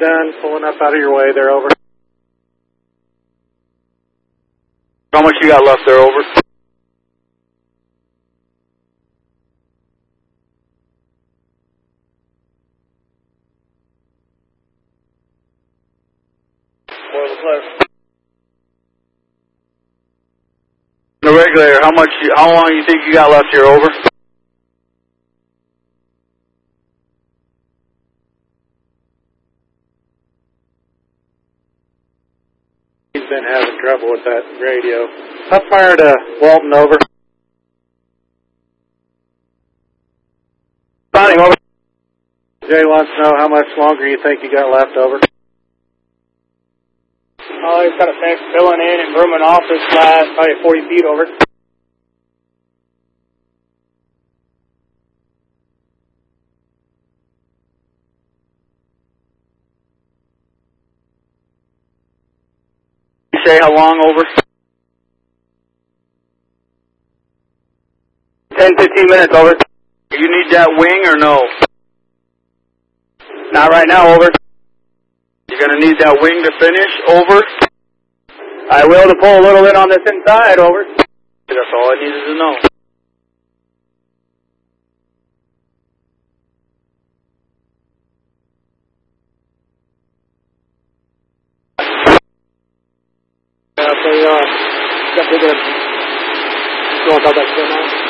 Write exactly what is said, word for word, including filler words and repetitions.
done pulling up out of your way there, over. How much you got left there, over? The regulator, how much, you, how long you think you got left here, over? He's been having trouble with that radio. Up fire to Walton, over. Spotting, over. Jay wants to know how much longer you think you got left, over. Oh, he's got a fence filling in and brooming off this last probably forty feet, over. You say how long, over? ten, fifteen minutes, over. You need that wing or no? Not right now, over. You're going to need that wing to finish, over? I will to pull a little bit on this inside, over. That's all I needed to know. Yeah, so, uh, got to go about that